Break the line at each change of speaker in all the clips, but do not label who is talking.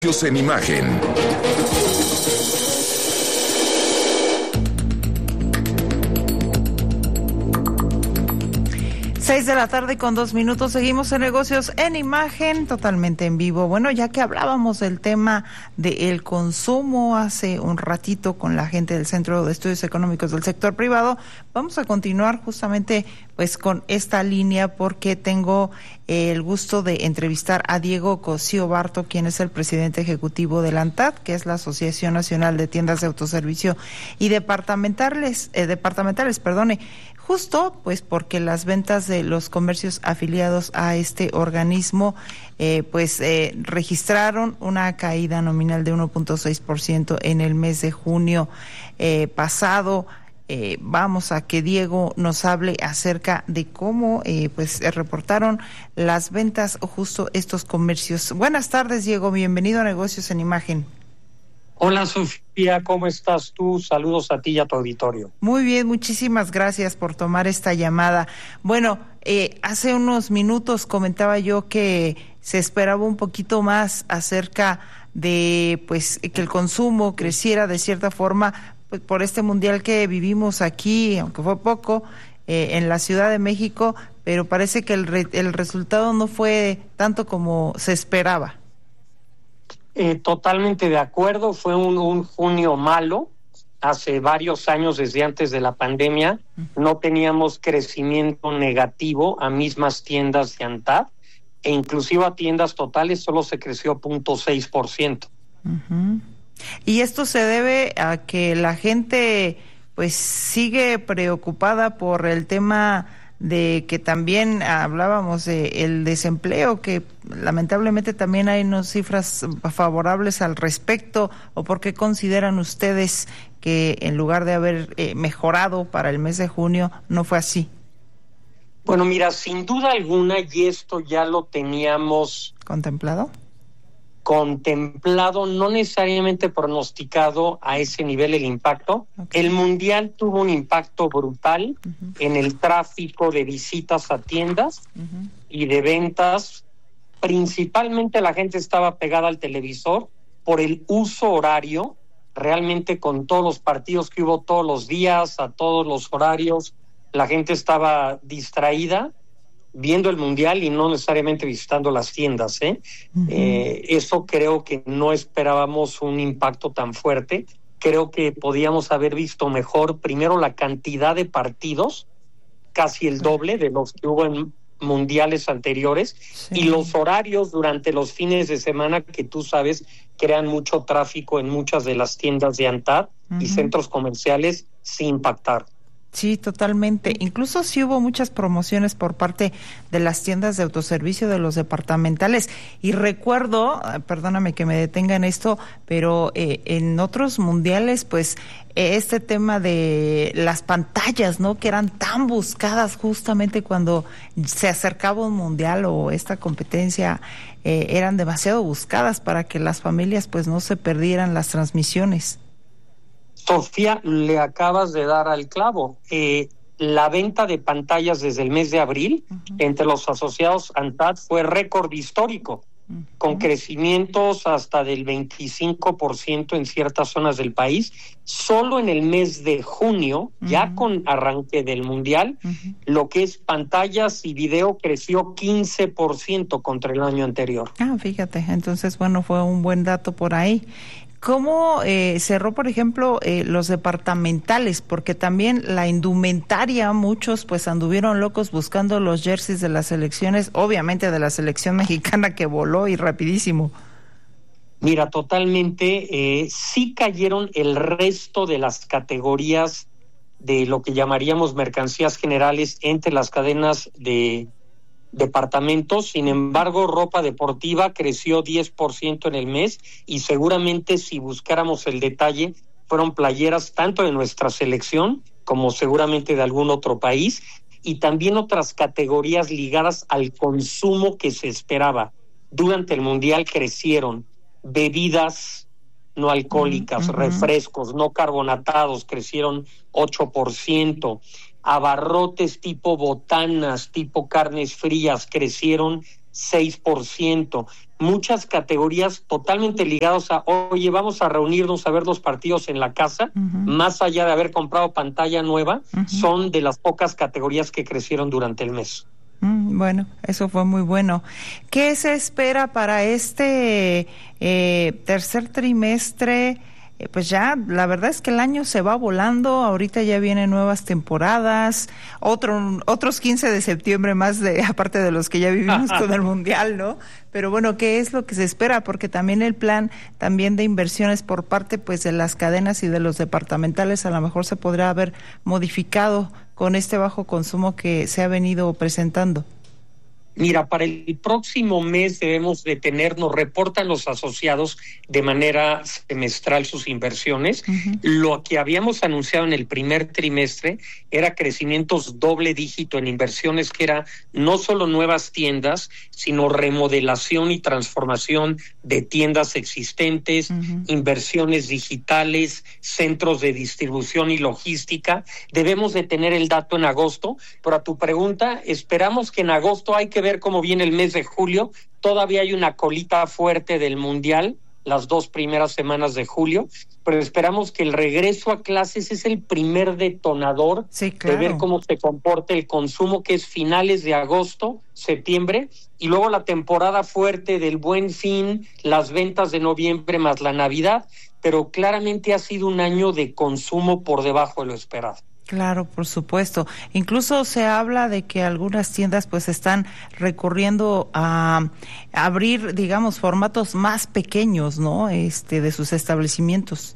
En imagen.
6:02 p.m. Seguimos en Negocios en Imagen, totalmente en vivo. Bueno, ya que hablábamos del tema del consumo hace un ratito con la gente del Centro de Estudios Económicos del Sector Privado, vamos a continuar justamente pues con esta línea porque tengo el gusto de entrevistar a Diego Cosío Barto, quien es el presidente ejecutivo de la ANTAD, que es la Asociación Nacional de Tiendas de Autoservicio y departamentales, justo pues porque las ventas de los comercios afiliados a este organismo registraron una caída nominal de 1.6% en el mes de junio pasado. Vamos a que Diego nos hable acerca de cómo reportaron las ventas justo estos comercios. Buenas tardes, Diego, bienvenido a Negocios en Imagen.
Hola, Sofía, ¿cómo estás tú? Saludos a ti y a tu auditorio.
Muy bien, muchísimas gracias por tomar esta llamada. Bueno, hace unos minutos comentaba yo que se esperaba un poquito más acerca de que el consumo creciera de cierta forma por este mundial que vivimos aquí, aunque fue poco, en la Ciudad de México, pero parece que el resultado no fue tanto como se esperaba.
Totalmente de acuerdo, fue un junio malo. Hace varios años, desde antes de la pandemia, no teníamos crecimiento negativo a mismas tiendas de ANTAD, e inclusive a tiendas totales solo se creció 0.6%.
Uh-huh. Y esto se debe a que la gente pues sigue preocupada por el tema de que también hablábamos de el desempleo, que lamentablemente también hay unas cifras favorables al respecto, o por qué consideran ustedes que en lugar de haber mejorado para el mes de junio, no fue así.
Bueno, mira, sin duda alguna, y esto ya lo teníamos contemplado, no necesariamente pronosticado a ese nivel el impacto. Okay. El Mundial tuvo un impacto brutal en el tráfico de visitas a tiendas y de ventas. Principalmente la gente estaba pegada al televisor por el uso horario, realmente con todos los partidos que hubo todos los días, a todos los horarios, la gente estaba distraída viendo el Mundial y no necesariamente visitando las tiendas, eso creo que no esperábamos un impacto tan fuerte. Creo que podíamos haber visto mejor, primero, la cantidad de partidos, casi el doble de los que hubo en mundiales anteriores, y los horarios durante los fines de semana, que tú sabes, crean mucho tráfico en muchas de las tiendas de ANTAD y centros comerciales, sin impactar.
Sí, totalmente. Incluso sí hubo muchas promociones por parte de las tiendas de autoservicio de los departamentales. Y recuerdo, perdóname que me detenga en esto, pero en otros mundiales, pues, este tema de las pantallas, ¿no? Que eran tan buscadas justamente cuando se acercaba un mundial o esta competencia, eran demasiado buscadas para que las familias, pues, no se perdieran las transmisiones.
Sofía, le acabas de dar al clavo. La venta de pantallas desde el mes de abril entre los asociados ANTAD fue récord histórico, con crecimientos hasta del 25% en ciertas zonas del país. Solo en el mes de junio, ya con arranque del Mundial, lo que es pantallas y video creció 15% contra el año anterior.
Fíjate, entonces, bueno, fue un buen dato por ahí. ¿Cómo cerró, por ejemplo, los departamentales? Porque también la indumentaria, muchos pues anduvieron locos buscando los jerseys de las selecciones, obviamente de la selección mexicana que voló y rapidísimo.
Mira, totalmente, sí cayeron el resto de las categorías de lo que llamaríamos mercancías generales entre las cadenas de departamentos. Sin embargo, ropa deportiva creció 10% en el mes, y seguramente si buscáramos el detalle, fueron playeras tanto de nuestra selección como seguramente de algún otro país, y también otras categorías ligadas al consumo que se esperaba. Durante el Mundial crecieron bebidas no alcohólicas, refrescos no carbonatados, crecieron 8%. Abarrotes tipo botanas, tipo carnes frías, crecieron 6%. muchas categorías totalmente ligadas a, oye, vamos a reunirnos a ver los partidos en la casa, más allá de haber comprado pantalla nueva, son de las pocas categorías que crecieron durante el mes.
Bueno, eso fue muy bueno. ¿Qué se espera para este tercer trimestre? Pues ya, la verdad es que el año se va volando, ahorita ya vienen nuevas temporadas, otros 15 de septiembre más, aparte de los que ya vivimos con el Mundial, ¿no? Pero bueno, ¿qué es lo que se espera? Porque también el plan también de inversiones por parte pues de las cadenas y de los departamentales a lo mejor se podrá haber modificado con este bajo consumo que se ha venido presentando.
Mira, para el próximo mes debemos de nos reportan los asociados de manera semestral sus inversiones. Lo que habíamos anunciado en el primer trimestre era crecimientos doble dígito en inversiones, que era no solo nuevas tiendas, sino remodelación y transformación de tiendas existentes, inversiones digitales, centros de distribución y logística. Debemos de tener el dato en agosto, pero a tu pregunta, esperamos que en agosto, hay que ver cómo viene el mes de julio. Todavía hay una colita fuerte del Mundial, las 2 primeras semanas de julio, pero esperamos que el regreso a clases es el primer detonador de ver cómo se comporta el consumo, que es finales de agosto, septiembre, y luego la temporada fuerte del Buen Fin, las ventas de noviembre más la Navidad, pero claramente ha sido un año de consumo por debajo de lo esperado.
Claro, por supuesto. Incluso se habla de que algunas tiendas pues están recurriendo a abrir, digamos, formatos más pequeños, ¿no? De sus establecimientos.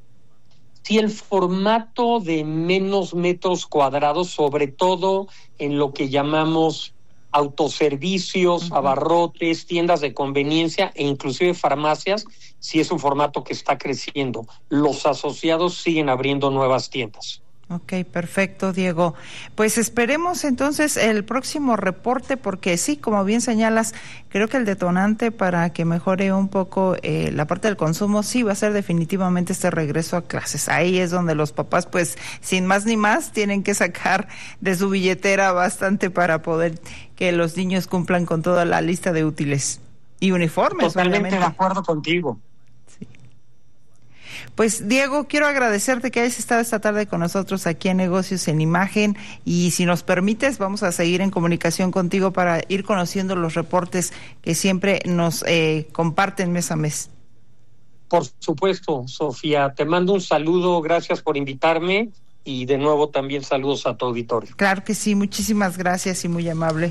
Sí, el formato de menos metros cuadrados, sobre todo en lo que llamamos autoservicios, abarrotes, tiendas de conveniencia e inclusive farmacias, sí es un formato que está creciendo. Los asociados siguen abriendo nuevas tiendas.
Ok, perfecto, Diego. Pues esperemos entonces el próximo reporte, porque sí, como bien señalas, creo que el detonante para que mejore un poco la parte del consumo sí va a ser definitivamente este regreso a clases. Ahí es donde los papás, pues, sin más ni más, tienen que sacar de su billetera bastante para poder que los niños cumplan con toda la lista de útiles y uniformes.
Totalmente
obviamente.
De acuerdo contigo.
Pues Diego, quiero agradecerte que hayas estado esta tarde con nosotros aquí en Negocios en Imagen, y si nos permites vamos a seguir en comunicación contigo para ir conociendo los reportes que siempre nos comparten mes a mes.
Por supuesto, Sofía, te mando un saludo, gracias por invitarme y de nuevo también saludos a tu auditorio.
Claro que sí, muchísimas gracias y muy amable.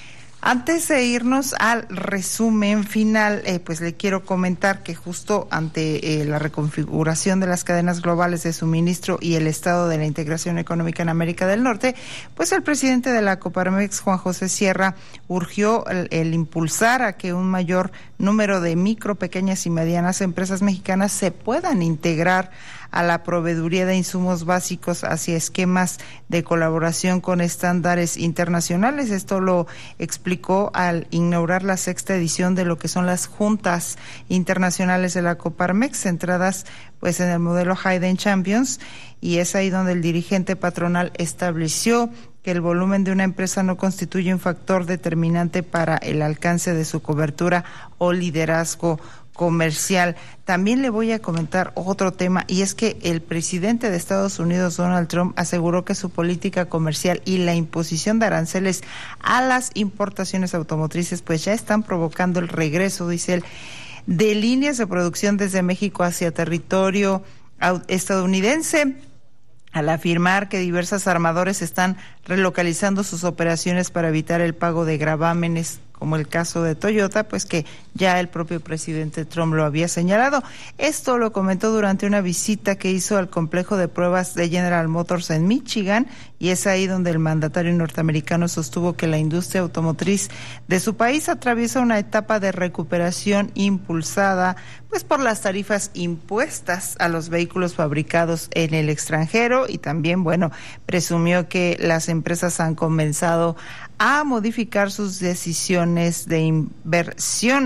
Antes de irnos al resumen final, pues le quiero comentar que justo ante la reconfiguración de las cadenas globales de suministro y el estado de la integración económica en América del Norte, pues el presidente de la Coparmex, Juan José Sierra, urgió el impulsar a que un mayor número de micro, pequeñas y medianas empresas mexicanas se puedan integrar a la proveeduría de insumos básicos hacia esquemas de colaboración con estándares internacionales. Esto lo explicó al inaugurar la 6ª edición de lo que son las juntas internacionales de la Coparmex, centradas pues en el modelo Hidden Champions, y es ahí donde el dirigente patronal estableció que el volumen de una empresa no constituye un factor determinante para el alcance de su cobertura o liderazgo comercial. También le voy a comentar otro tema, y es que el presidente de Estados Unidos, Donald Trump, aseguró que su política comercial y la imposición de aranceles a las importaciones automotrices pues ya están provocando el regreso, dice él, de líneas de producción desde México hacia territorio estadounidense, al afirmar que diversas armadores están relocalizando sus operaciones para evitar el pago de gravámenes, como el caso de Toyota, pues que ya el propio presidente Trump lo había señalado. Esto lo comentó durante una visita que hizo al complejo de pruebas de General Motors en Michigan, y es ahí donde el mandatario norteamericano sostuvo que la industria automotriz de su país atraviesa una etapa de recuperación impulsada pues por las tarifas impuestas a los vehículos fabricados en el extranjero, y también, bueno, presumió que las empresas han comenzado a modificar sus decisiones de inversión.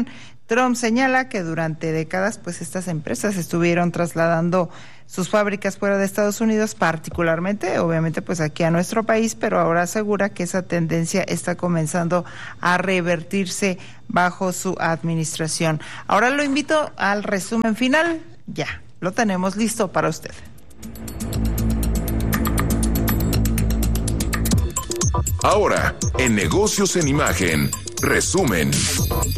Trump señala que durante décadas pues estas empresas estuvieron trasladando sus fábricas fuera de Estados Unidos, particularmente, obviamente, pues aquí a nuestro país, pero ahora asegura que esa tendencia está comenzando a revertirse bajo su administración. Ahora lo invito al resumen final. Ya, lo tenemos listo para usted.
Ahora, en Negocios en Imagen, resumen.